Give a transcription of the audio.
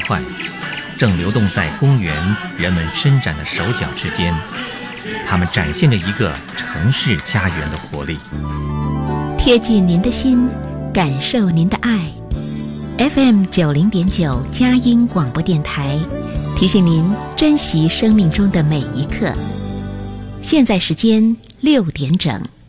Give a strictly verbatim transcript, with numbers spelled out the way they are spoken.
快，正流动在公园人们伸展的手脚之间，它们展现着一个城市家园的活力。 贴近您的心，感受您的爱。F M 九零点九佳音广播电台提醒您珍惜生命中的每一刻。现在时间六点整。